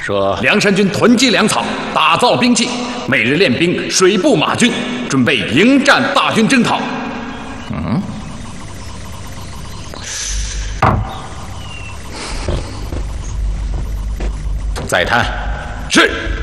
说梁山军囤积粮草，打造兵器，每日练兵，水步马军，准备迎战大军征讨。 再探。 是。